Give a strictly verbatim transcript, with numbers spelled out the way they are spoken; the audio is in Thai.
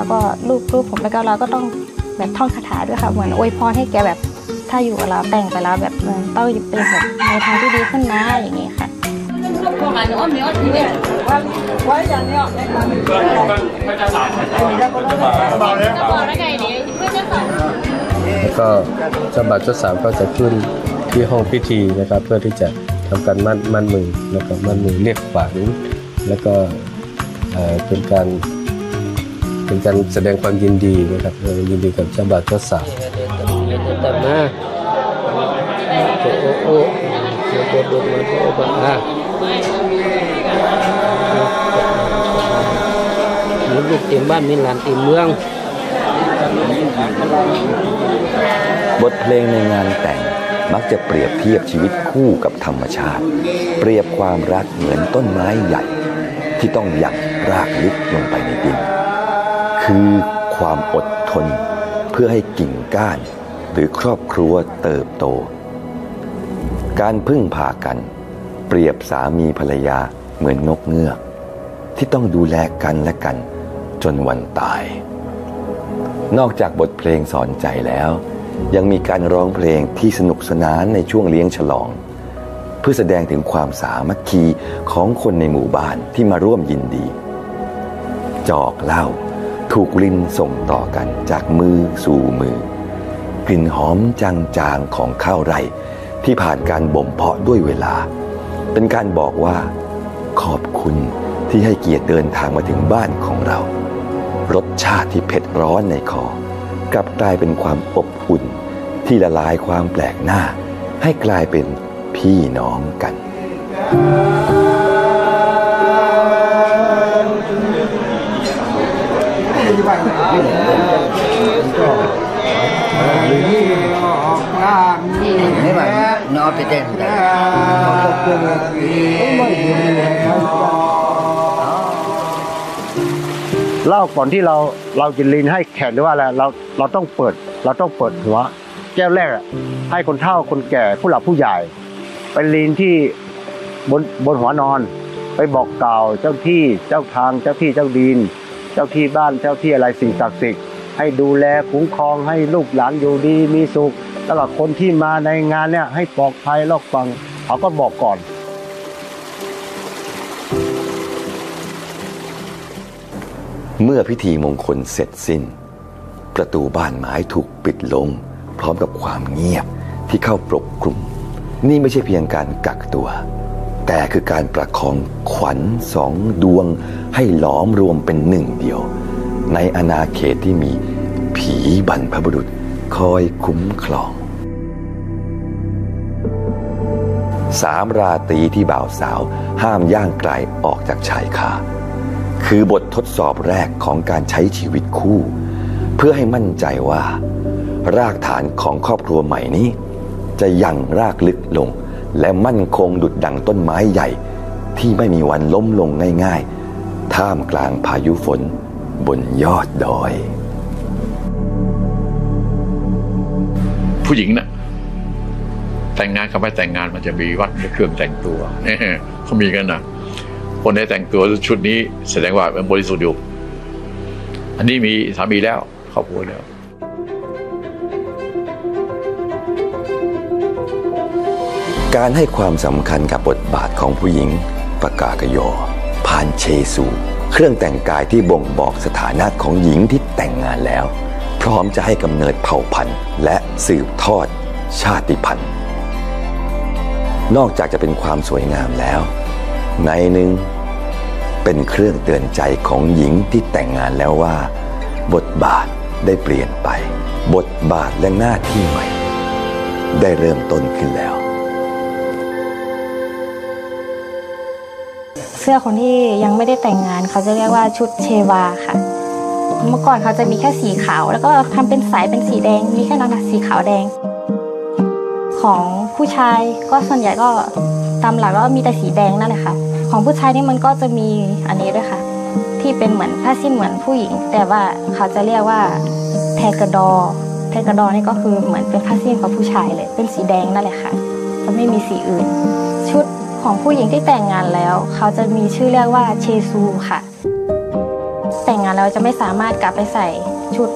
แล้วก็รูปรูปผมแล้วก็เราก็ต้องแบบท่องคาถาด้วยค่ะเหมือนอวยพรให้แกแบบถ้าอยู่กับเราแต่งไปแล้วแบบต้องเป็นแบบในทางที่ดีขึ้นนะอย่างนี้ค่ะก็เจ้าบ่าวเจ้าสาวก็จะขึ้นที่ห้องพิธีนะครับเพื่อที่จะทำการมั่นมั่นมือแล้วก็มั่นมือเรียกขวัญแล้วก็เป็นการเป็นการแสดงความยินดีนะครับยินดีกับเจ้าบ่าวเจ้าสาวแต่มาโอ้โอ้เจ้าตัวดุมาโอ้บ้ามีลูกเต็มบ้านมีหลานเต็มเมืองบทเพลงในงานแต่งมักจะเปรียบเทียบชีวิตคู่กับธรรมชาติเปรียบความรักเหมือนต้นไม้ใหญ่ที่ต้องหยั่งรากลึกลงไปในดินคือความอดทนเพื่อให้กิ่งก้านหรือครอบครัวเติบโตการพึ่งพากันเปรียบสามีภรรยาเหมือนนกเงือกที่ต้องดูแลกันและกันจนวันตายนอกจากบทเพลงสอนใจแล้วยังมีการร้องเพลงที่สนุกสนานในช่วงเลี้ยงฉลองเพื่อแสดงถึงความสามัคคีของคนในหมู่บ้านที่มาร่วมยินดีจอกเหล้าถูกลิ้นส่งต่อกันจากมือสู่มือกลิ่นหอมจางๆของข้าวไร่ที่ผ่านการบ่มเพาะด้วยเวลาเป็นการบอกว่าขอบคุณที่ให้เกียรติเดินทางมาถึงบ้านของเรารสชาติที่เผ็ดร้อนในคอกลับกลายเป็นความอบอุ่นที่ละลายความแปลกหน้าให้กลายเป็นพี่น้องกันนี่มันนอไปเต้นได้เล่าก่อนที่เราเราจะลีนให้แขกหรือว่าอะไรเราเราต้องเปิดเราต้องเปิดหัวแก้วแรกให้คนเฒ่าคนแก่ผู้หลักผู้ใหญ่ไปลีนที่บนบนหัวนอนไปบอกกล่าวเจ้าที่เจ้าทางเจ้าที่เจ้าดินเจ้าที่บ้านเจ้าที่อะไรสิ่งศักดิ์สิทธิ์ให้ดูแลคุ้มครองให้ลูกหลานอยู่ดีมีสุขแล้วก็คนที่มาในงานเนี่ยให้ปลอดภัยรอดฟังเขาก็บอกก่อนเมื่อพิธีมงคลเสร็จสิ้นประตูบ้านไม้ถูกปิดลงพร้อมกับความเงียบที่เข้าปกคลุมนี่ไม่ใช่เพียงการกักตัวแต่คือการประคองขวัญสองดวงให้หลอมรวมเป็นหนึ่งเดียวในอาณาเขตที่มีผีบรรพบุรุษคอยคุ้มครองสามราตรีที่บ่าวสาวห้ามย่างไกลออกจากชายคาคือบททดสอบแรกของการใช้ชีวิตคู่เพื่อให้มั่นใจว่ารากฐานของครอบครัวใหม่นี้จะยังรากลึกลงและมั่นคงดุจดั่งต้นไม้ใหญ่ที่ไม่มีวันล้มลงง่ายๆท่ามกลางพายุฝนบนยอดดอยผู้หญิงนะแต่งงานกับไม่แต่งงานมันจะมีวัดเครื่องแต่งตัวเขามีกันนะคนที่แต่งตัวชุดนี้แสดงว่าเป็นบริสุทธิ์อยู่อันนี้มีสามีแล้วครอบครัวแล้วการให้ความสำคัญกับบทบาทของผู้หญิงปากากยอผ่านเชซูเครื่องแต่งกายที่บ่งบอกสถานะของหญิงที่แต่งงานแล้วพร้อมจะให้กำเนิดเผ่าพันธุ์และสืบทอดชาติพันธุ์นอกจากจะเป็นความสวยงามแล้วในหนึ่งเป็นเครื่องเตือนใจของหญิงที่แต่งงานแล้วว่าบทบาทได้เปลี่ยนไปบทบาทและหน้าที่ใหม่ได้เริ่มต้นขึ้นแล้วเสื้อคนที่ยังไม่ได้แต่งงานเขาจะเรียกว่าชุดเชวาค่ะเมื่อก่อนเขาจะมีแค่สีขาวแล้วก็ทำเป็นสายเป็นสีแดงมีแค่นั้นค่ะสีขาวแดงของผู้ชายก็ส่วนใหญ่ก็ตามหลักก็มีแต่สีแดงนั่นแหละค่ะของผู้ชายนี่มันก็จะมีอันนี้ด้วยค่ะที่เป็นเหมือนผ้าสิ้นเหมือนผู้หญิงแต่ว่าเขาจะเรียกว่าแทกระดอแทกระดอนี่ก็คือเหมือนเป็นผ้าสิ้นของผู้ชายเลยเป็นสีแดงนั่นแหละค่ะจะไม่มีสีอื่นชุดของผู้หญิงที่แต่งงานแล้วเขาจะมีชื่อเรียกว่าเชซูค่ะแต่งงานเราจะไม่สามารถกลับไปใส่ชุด